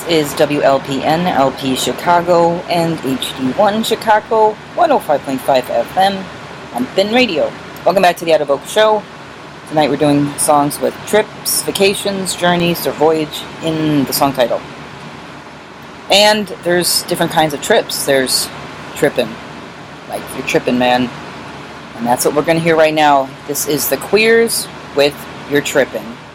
is WLPN, LP Chicago, and HD1 Chicago, 105.5 FM on Bin Radio. Welcome back to the Out of Vocal Show. Tonight we're doing songs with trips, vacations, journeys, or voyage in the song title. And there's different kinds of trips. There's trippin', like you're trippin', man. And that's what we're going to hear right now. This is The Queers with You're Trippin'.